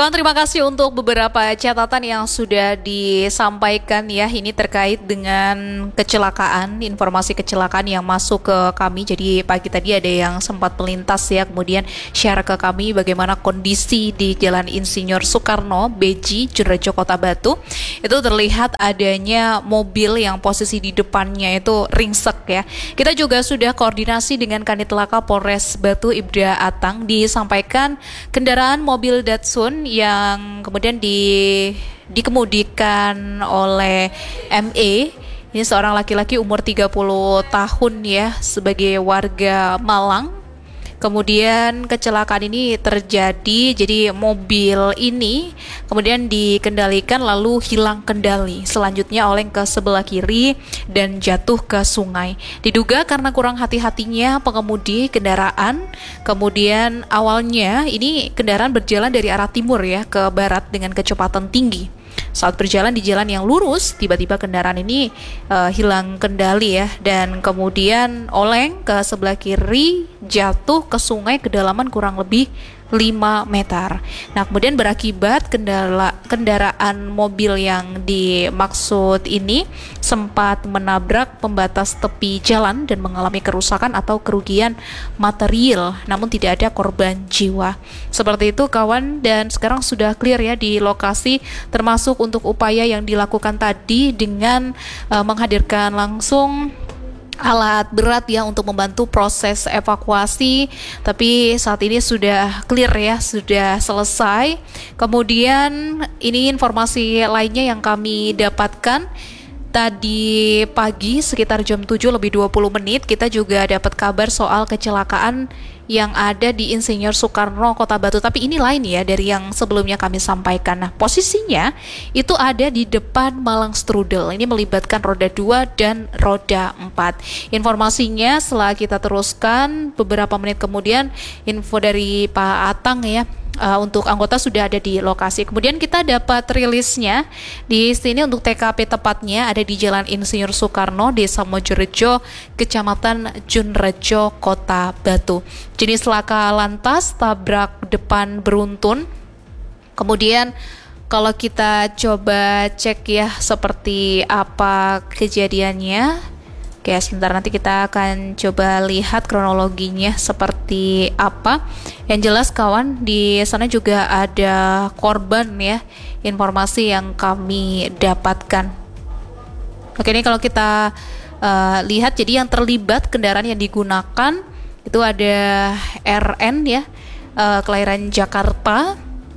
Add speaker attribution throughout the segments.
Speaker 1: Kawan, terima kasih untuk beberapa catatan yang sudah disampaikan ya. Ini terkait dengan kecelakaan, informasi kecelakaan yang masuk ke kami. Jadi pagi tadi ada yang sempat melintas ya, kemudian share ke kami bagaimana kondisi di Jalan Insinyur Soekarno, Beji, Junrejo, Kota Batu. Itu terlihat adanya mobil yang posisi di depannya itu ringsek ya. Kita juga sudah koordinasi dengan Kanit Laka Polres Batu, Ibda Atang. Disampaikan kendaraan mobil Datsun yang kemudian dikemudikan oleh ME. Ini seorang laki-laki umur 30 tahun ya, sebagai warga Malang. Kemudian kecelakaan ini terjadi, jadi mobil ini kemudian dikendalikan lalu hilang kendali. Selanjutnya oleng ke sebelah kiri dan jatuh ke sungai. Diduga karena kurang hati-hatinya pengemudi kendaraan. Kemudian awalnya ini kendaraan berjalan dari arah timur ya ke barat dengan kecepatan tinggi. Saat berjalan di jalan yang lurus, tiba-tiba kendaraan ini hilang kendali ya, dan kemudian oleng ke sebelah kiri, jatuh ke sungai kedalaman kurang lebih 5 meter. Nah, kemudian berakibat kendaraan mobil yang dimaksud ini sempat menabrak pembatas tepi jalan dan mengalami kerusakan atau kerugian material, namun tidak ada korban jiwa. Seperti itu kawan, dan sekarang sudah clear ya di lokasi, termasuk untuk upaya yang dilakukan tadi dengan menghadirkan langsung alat berat ya untuk membantu proses evakuasi, tapi saat ini sudah clear ya, sudah selesai. Kemudian ini informasi lainnya yang kami dapatkan tadi pagi sekitar jam 7 lebih 20 menit, kita juga dapat kabar soal kecelakaan yang ada di Insinyur Soekarno, Kota Batu. Tapi ini lain ya dari yang sebelumnya kami sampaikan. Nah, posisinya itu ada di depan Malang Strudel. Ini melibatkan roda 2 dan roda 4. Informasinya setelah kita teruskan beberapa menit kemudian, info dari Pak Atang ya, untuk anggota sudah ada di lokasi. Kemudian kita dapat rilisnya di sini untuk TKP tepatnya ada di Jalan Insinyur Soekarno, Desa Mojorejo, Kecamatan Junrejo, Kota Batu. Jenis laka lantas tabrak depan beruntun. Kemudian kalau kita coba cek ya seperti apa kejadiannya. Oke, sebentar, nanti kita akan coba lihat kronologinya seperti apa. Yang jelas kawan, di sana juga ada korban ya, informasi yang kami dapatkan. Oke, ini kalau kita lihat, jadi yang terlibat kendaraan yang digunakan itu ada RN ya, kelahiran Jakarta.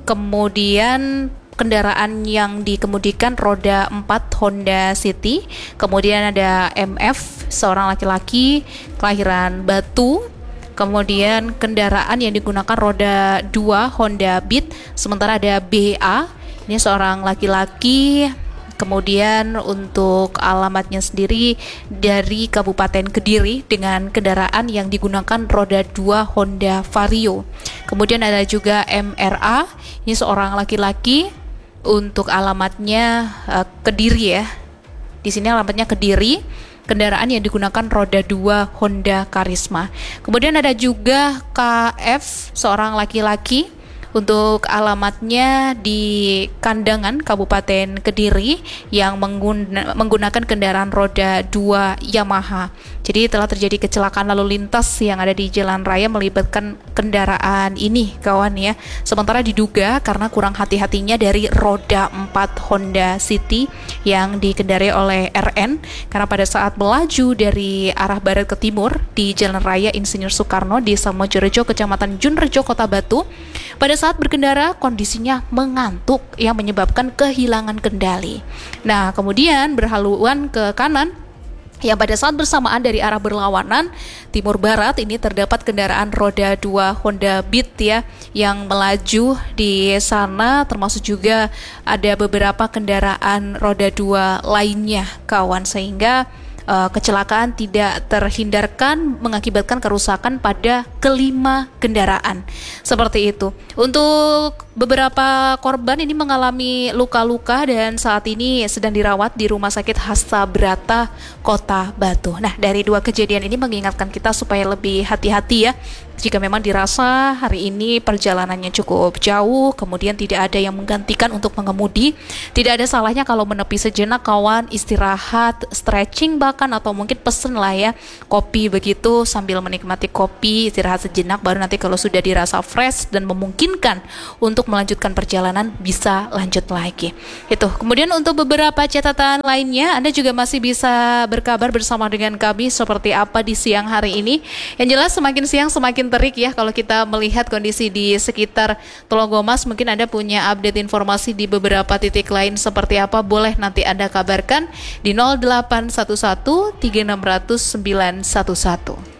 Speaker 1: Kemudian kendaraan yang dikemudikan roda 4 Honda City. Kemudian ada MF, seorang laki-laki kelahiran Batu. Kemudian kendaraan yang digunakan roda 2 Honda Beat. Sementara ada BA, ini seorang laki-laki. Kemudian untuk alamatnya sendiri dari Kabupaten Kediri dengan kendaraan yang digunakan roda 2 Honda Vario. Kemudian ada juga MRA, ini seorang laki-laki. Untuk alamatnya Kediri ya. Di sini alamatnya Kediri. Kendaraan yang digunakan roda 2 Honda Karisma. Kemudian ada juga KF, seorang laki-laki. Untuk alamatnya di Kandangan, Kabupaten Kediri, yang menggunakan kendaraan roda 2 Yamaha. Jadi telah terjadi kecelakaan lalu lintas yang ada di jalan raya melibatkan kendaraan ini kawan ya. Sementara diduga karena kurang hati-hatinya dari roda 4 Honda City yang dikendarai oleh RN, karena pada saat melaju dari arah barat ke timur di jalan raya Insinyur Soekarno di Desa Mojorejo, Kecamatan Junrejo, Kota Batu, pada saat berkendara kondisinya mengantuk yang menyebabkan kehilangan kendali. Nah, kemudian berhaluan ke kanan, yang pada saat bersamaan dari arah berlawanan timur barat ini terdapat kendaraan roda 2 Honda Beat ya yang melaju di sana, termasuk juga ada beberapa kendaraan roda 2 lainnya kawan, sehingga kecelakaan tidak terhindarkan mengakibatkan kerusakan pada kelima kendaraan. Seperti itu. Untuk beberapa korban ini mengalami luka-luka dan saat ini sedang dirawat di Rumah Sakit Hasta Brata, Kota Batu. Nah, dari dua kejadian ini mengingatkan kita supaya lebih hati-hati ya. Jika memang dirasa hari ini perjalanannya cukup jauh, kemudian tidak ada yang menggantikan untuk mengemudi, tidak ada salahnya kalau menepi sejenak kawan, istirahat, stretching bahkan, atau mungkin pesen lah ya kopi begitu, sambil menikmati kopi, istirahat sejenak, baru nanti kalau sudah dirasa fresh dan memungkinkan untuk melanjutkan perjalanan, bisa lanjut lagi. Itu. Kemudian untuk beberapa catatan lainnya, Anda juga masih bisa berkabar bersama dengan kami seperti apa di siang hari ini. Yang jelas semakin siang semakin terik ya kalau kita melihat kondisi di sekitar Telonggomas. Mungkin Anda punya update informasi di beberapa titik lain seperti apa, boleh nanti Anda kabarkan di 0811 3600 911.